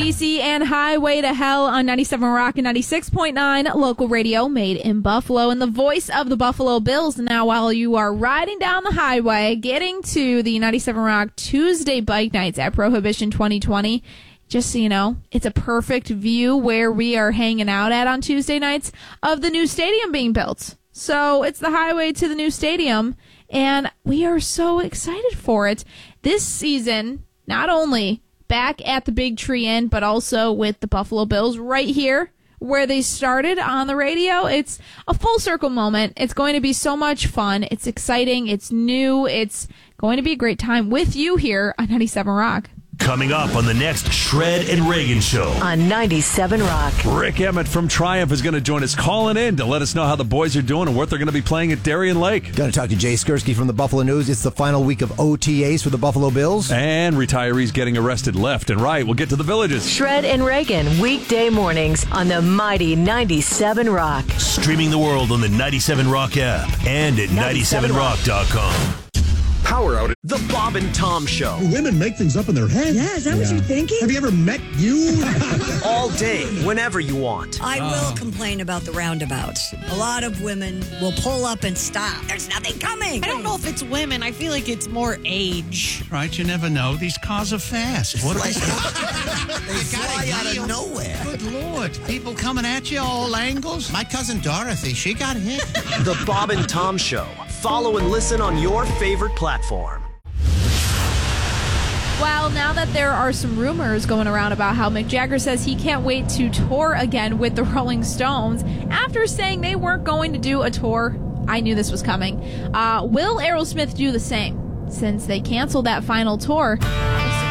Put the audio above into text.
AC/DC and Highway to Hell on 97 Rock and 96.9 local radio made in Buffalo, and the voice of the Buffalo Bills. Now, while you are riding down the highway, getting to the 97 Rock Tuesday bike nights at Prohibition 2020, just so you know, it's a perfect view where we are hanging out at on Tuesday nights of the new stadium being built. So it's the highway to the new stadium, and we are so excited for it. This season, not only back at the Big Tree Inn, but also with the Buffalo Bills right here where they started on the radio. It's a full circle moment. It's going to be so much fun. It's exciting. It's new. It's going to be a great time with you here on 97 Rock. Coming up on the next Shred and Reagan Show on 97 Rock. Rick Emmett from Triumph is going to join us, calling in to let us know how the boys are doing and what they're going to be playing at Darien Lake. Going to talk to Jay Skursky from the Buffalo News. It's the final week of OTAs for the Buffalo Bills. And retirees getting arrested left and right. We'll get to the Villages. Shred and Reagan, weekday mornings on the mighty 97 Rock. Streaming the world on the 97 Rock app and at 97rock.com. Power outage. The Bob and Tom Show. Women make things up in their head. Yeah, is that what you're thinking? Have you ever met you? All day, whenever you want. I will complain about the roundabouts. A lot of women will pull up and stop. There's nothing coming. I don't know if it's women. I feel like it's more age. Right, you never know. These cars are fast. What are They fly out of nowhere. Good Lord. People coming at you all angles. My cousin Dorothy, she got hit. The Bob and Tom Show. Follow and listen on your favorite platform. Well, now that there are some rumors going around about how Mick Jagger says he can't wait to tour again with the Rolling Stones after saying they weren't going to do a tour, I knew this was coming. Will Aerosmith do the same since they canceled that final tour?